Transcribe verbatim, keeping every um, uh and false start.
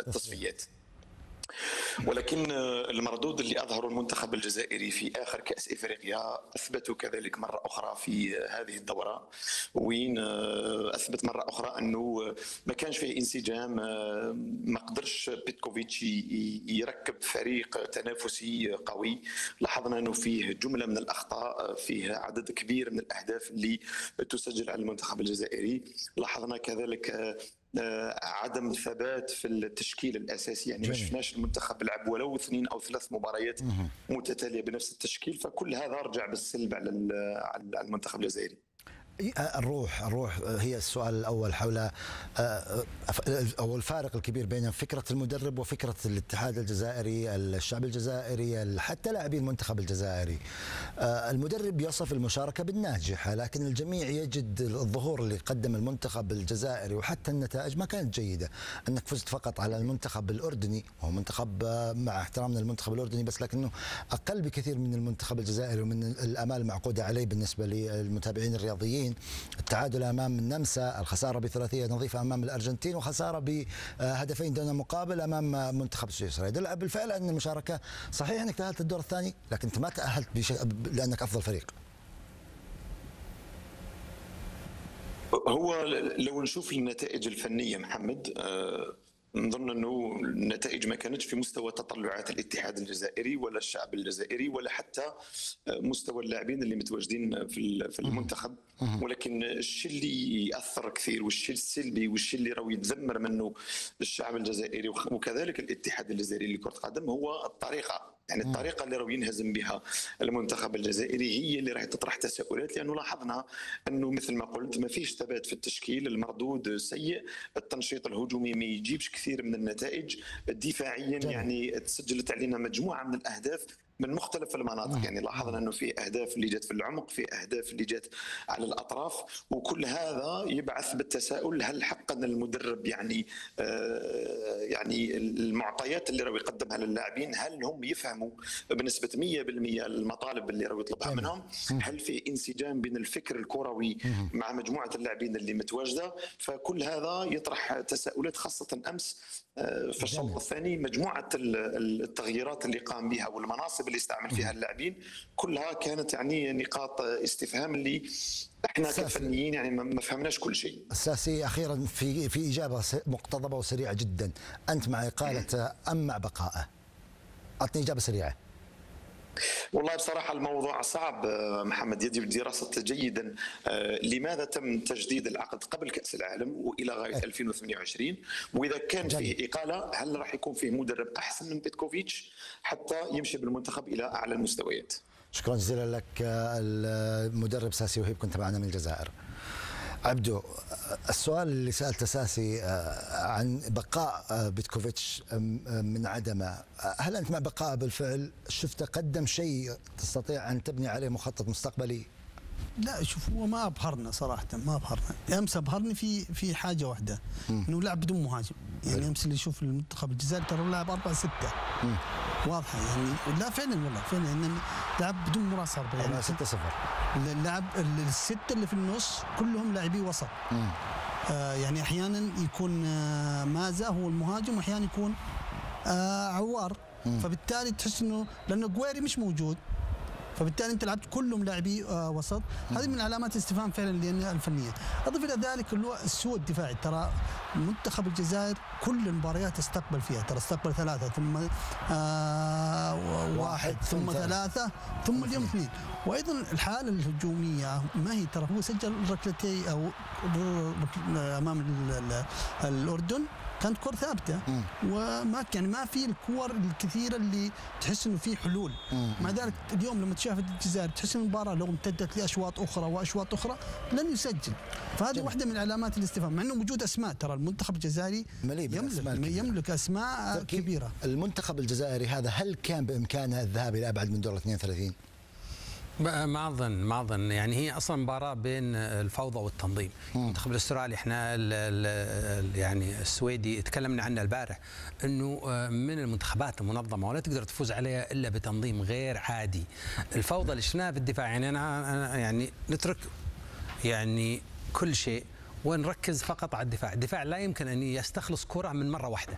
التصفيات. ولكن المردود اللي أظهره المنتخب الجزائري في آخر كأس إفريقيا أثبته كذلك مرة أخرى في هذه الدورة، وين أثبت مرة أخرى أنه ما كانش فيه انسجام. ما قدرش بيتكوفيتش يركب فريق تنافسي قوي. لاحظنا أنه فيه جملة من الأخطاء، فيه عدد كبير من الأهداف اللي تسجل على المنتخب الجزائري. لاحظنا كذلك عدم الثبات في التشكيل الاساسي، يعني ما شفناش المنتخب لعب ولو اثنين او ثلاث مباريات متتاليه بنفس التشكيل، فكل هذا رجع بالسلب على المنتخب الجزائري. الروح الروح هي السؤال الأول حول أو الفارق الكبير بين فكرة المدرب وفكرة الاتحاد الجزائري، الشعب الجزائري، حتى لاعبي المنتخب الجزائري. المدرب يصف المشاركة بالناجحة، لكن الجميع يجد الظهور اللي قدم المنتخب الجزائري وحتى النتائج ما كانت جيدة. أنك فزت فقط على المنتخب الأردني، وهو منتخب مع احترامنا للمنتخب الأردني بس لكنه أقل بكثير من المنتخب الجزائري ومن الآمال المعقودة عليه بالنسبة للمتابعين الرياضيين. التعادل أمام النمسا، الخسارة بثلاثية نظيفة أمام الأرجنتين، وخسارة بهدفين دون مقابل أمام منتخب سويسرا. يدل بالفعل أن المشاركة صحيح أنك تأهلت الدور الثاني، لكن أنت ما تأهلت بش... لأنك أفضل فريق. هو لو نشوف النتائج الفنية محمد، أه نظن أنه النتائج ما كانتش في مستوى تطلعات الاتحاد الجزائري ولا الشعب الجزائري ولا حتى مستوى اللاعبين اللي متواجدين في في المنتخب. ولكن الشيء اللي يأثر كثير والشيء السلبي والشيء اللي راهو يتذمر منه الشعب الجزائري وكذلك الاتحاد الجزائري لكرة القدم هو الطريقة. يعني الطريقة اللي راهو ينهزم بها المنتخب الجزائري هي اللي راح تطرح تساؤلات، لأنه لاحظنا أنه مثل ما قلت ما فيش ثبات في التشكيل، المردود سيء، التنشيط الهجومي ما يجيبش كثير من النتائج، دفاعيا يعني تسجلت علينا مجموعة من الأهداف من مختلف المناطق. يعني لاحظنا انه في اهداف اللي جات في العمق، في اهداف اللي جات على الاطراف، وكل هذا يبعث بالتساؤل هل حقا المدرب يعني آه يعني المعطيات اللي راهو يقدمها للاعبين هل هم يفهموا بنسبه مئة بالمئة المطالب اللي راهو يطلبها منهم؟ هل في انسجام بين الفكر الكروي مع مجموعه اللاعبين اللي متواجده؟ فكل هذا يطرح تساؤلات، خاصه امس في الشوط الثاني مجموعه التغييرات اللي قام بها والمناصب اللي استعمل فيها اللاعبين كلها كانت يعني نقاط استفهام اللي احنا كفنيين يعني ما فهمناش كل شيء. الساسي اخيرا في في اجابه مقتضبه وسريعه جدا، انت مع اقالته ام مع بقائه؟ اعطني اجابه سريعه. والله بصراحة الموضوع صعب محمد، يجب دراسة جيدا لماذا تم تجديد العقد قبل كأس العالم وإلى غاية أه. ألفين واثنين وعشرين، وإذا كان جميل. فيه إقالة هل راح يكون فيه مدرب أحسن من بيتكوفيتش حتى يمشي بالمنتخب إلى أعلى المستويات؟ شكرا جزيلا لك المدرب ساسي وهيب، كنت معنا من الجزائر. عبدو، السؤال اللي سألته ساسي عن بقاء بيتكوفيتش من عدمه، هل أنت مع بقاء بالفعل؟ شفته قدم شيء تستطيع أن تبني عليه مخطط مستقبلي؟ لا شوف، هو ما أبهرنا صراحة، ما أبهرنا. أمس أبهرني في في حاجة واحدة، إنه لعب بدون مهاجم. يعني أمس اللي يشوف المنتخب الجزائري ترى لعب أربعة ستة واضحة يعني. لا فعلا والله فعلا إنه لعب بدون مراس أربعة يعني ستة صفر. اللعب الستة اللي في النص كلهم لاعبي وسط. آه يعني أحيانا يكون آه مازا هو المهاجم وأحيانا يكون آه عوار. مم. فبالتالي تحس إنه لأنه قويري مش موجود، فبالتالي انت لعبت كلهم لاعبي آه وسط. هذه من علامات الاستفهام فعلا الفنيه. اضف الى ذلك اللي هو السوء الدفاعي. ترى منتخب الجزائر كل المباريات استقبل فيها، ترى استقبل ثلاثه ثم آه واحد ثم ثلاثه ثم اليوم اثنين. وايضا الحاله الهجوميه ما هي، ترى هو سجل ركلتي او امام الاردن كانت كور ثابته، مم. وما يعني ما في الكور الكثيره اللي تحس انه في حلول. مم. مع ذلك اليوم لما تشاهد الجزائر تحس ان المباراه لو امتدت لاشواط اخرى واشواط اخرى لن يسجل. فهذه جميل. واحده من علامات الاستفهام، مع انه وجود اسماء. ترى المنتخب الجزائري يملك أسماء يملك اسماء كبيره. المنتخب الجزائري هذا هل كان بامكانه الذهاب الى ابعد من دور اثنين وثلاثين؟ ما اظن ما اظن يعني هي اصلا مباراه بين الفوضى والتنظيم. المنتخب الاسترالي احنا ال ال يعني السويدي تكلمنا عنه البارح انه من المنتخبات المنظمه ولا تقدر تفوز عليها الا بتنظيم غير عادي. الفوضى اللي شفناها بالدفاع يعني انا يعني نترك يعني كل شيء ونركز فقط على الدفاع. الدفاع لا يمكن ان يستخلص كره من مره واحده.